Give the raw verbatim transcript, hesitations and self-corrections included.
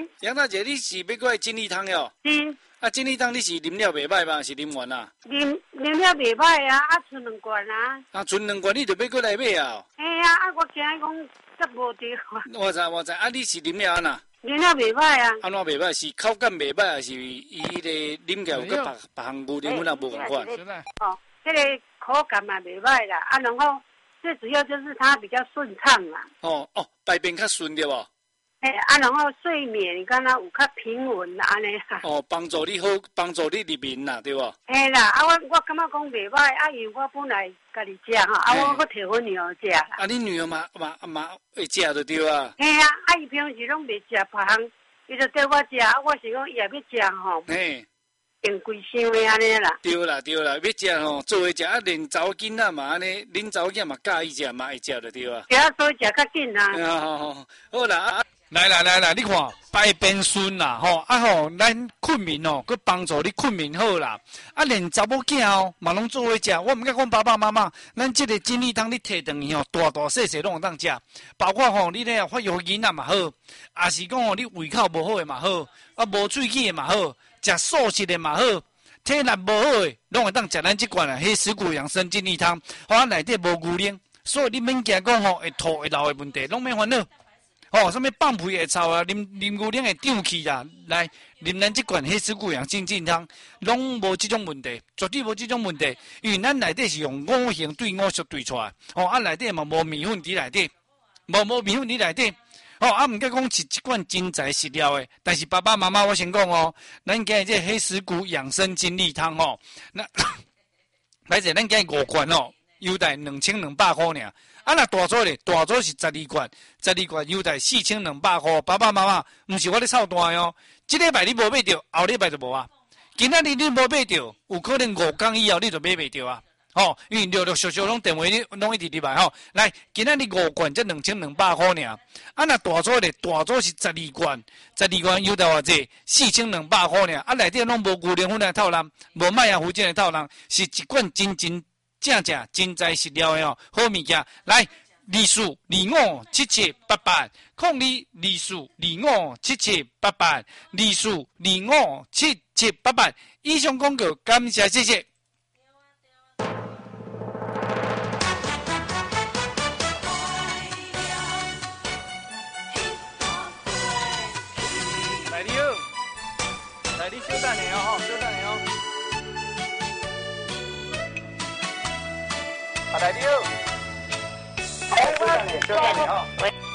杨大姐，你是要过来精力汤哟？ 是。 啊，精力汤你是啉了袂歹吧？是啉完啊？ 啉啉了袂歹啊，啊，剩两罐啊。 啊，剩两罐你就要过来买啊？ 嘿啊，啊，我惊讲则无对。 我知我知，啊，你是啉了安那？ 啉了袂歹啊。 安怎袂歹？是口感袂歹，还是伊迄个啉起来有个别别项牛奶粉啊无共款？ 哦，迄个口感嘛袂歹啦，啊，然后。最主要就是它比较顺畅啦。 哦哦，排便较顺对无？ 哎啊，然后睡眠敢若有较平稳啦，安尼啦。 哦，帮助你好，帮助你入眠啦，对无？ 嘿啦，啊我我感觉讲袂歹，啊因为我本来家己食吼，啊我搁摕阮女儿食啦。 啊，你女儿嘛嘛嘛会食就对啊。 嘿啊，啊伊平时拢袂食别项，伊就缀我食，啊我是讲伊也要食吼。嘿。用规箱的安尼啦， 对啦对啦，要食吼，做伙食啊，连查某囡仔嘛安尼，恁查某囝嘛介意食嘛会食就对啊。 对啊，所以食较紧啊。 好好好，好啦啊， 来来来来，你看排便顺啦吼，啊吼，咱困眠哦，佮帮助你困眠好啦。啊，连查某囝哦，嘛拢做伙食。我毋敢讲爸爸妈妈，咱即个精力汤你摕顿去吼，大大细细拢有当食。包括吼，你咧发育囡仔嘛好，也是讲吼你胃口无好诶嘛好，啊无喙齿诶嘛好。食素食的嘛好，体力无好的，拢会当食咱即罐啊黑石骨养生精力汤，互咱内底无牛奶，所以你免惊讲吼会吐会流的问题，拢免烦恼。吼，什么放屁会臭啊，啉啉牛奶会胀气啦，来啉咱即罐黑石骨养生精力汤，拢无即种问题，绝对无即种问题，因为咱内底是用五行对五色对出来，吼啊内底嘛无米粉伫内底，无无米粉伫内底。哦，啊，毋过讲是一罐真材实料诶，但是爸爸妈妈，我先讲哦，咱今日这黑石骨养生精力汤哦，那来者咱今日五罐哦，优待两千两百块尔。啊，那大组咧，大组是十二罐，十二罐优待四千两百块。爸爸妈妈，毋是我咧操蛋哦，即礼拜你无买着，后礼拜就无啊。今仔日你无买着，有可能五天以后你就买袂着啊。哦，因为陆陆续续拢电话你拢一直入来吼，来，今仔日五罐才两千两百块尔，啊那大组咧，大组是十二罐，十二罐优待偌济，四千两百块尔，啊内底拢无牛奶粉来套人，无麦芽糊精来套人，是一罐真真正正真材实料的哦，好物件，来，二四二五七七八八，空二二四二五七七八八，二四二五七七八八，以上广告，感谢谢谢。你稍等下哦，稍等下哦。啊，来你好。哎，我稍等下哦。